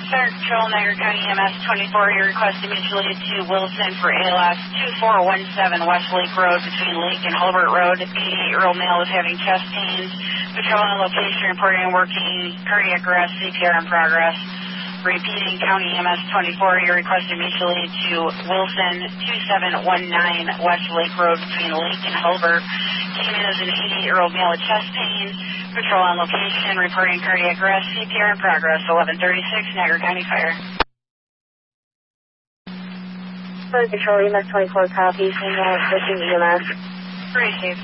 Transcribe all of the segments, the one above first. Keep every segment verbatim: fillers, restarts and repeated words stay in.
Center Control, Niagara County E M S twenty-four, your request immediately to Wilson for A L S two four one seven West Lake Road between Lake and Hulbert Road. eighty-eight-year-old male is having chest pains. Patrol on location, reporting and working cardiac arrest, C P R in progress. Repeating, County E M S twenty-four, your request immediately to Wilson two seven one nine West Lake Road between Lake and Hulbert. Came in as an eighty-eight-year-old male with chest pains. Patrol on location, reporting cardiac arrest, C P R in progress, eleven thirty-six, Niagara County Fire. Fire Control, E M S twenty-four, copy, single, switching E M S. Received.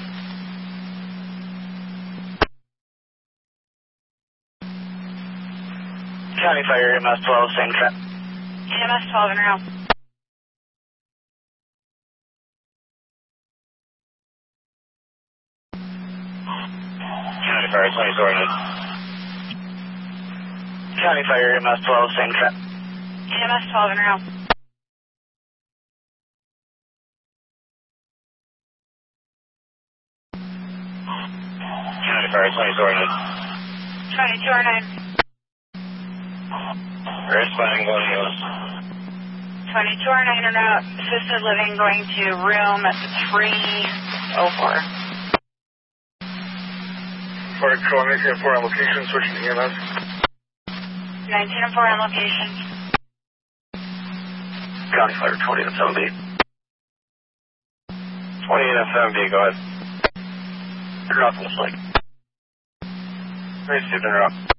County Fire, E M S twelve, same trap. E M S twelve en route. County Fire, twenty coordinates. County Fire, E M S twelve, same trap. E M S twelve en route. County Fire, twenty coordinates. twenty-two oh nine. Responding, going to us. twenty-two oh nine en route. Assisted living going to room three oh four. Fire Control, nineteen oh four on location, switching to E M S. nineteen oh four on location. County Fire, twenty to seven B. twenty-eight to seven B, go ahead. You're off this lake. Received and route.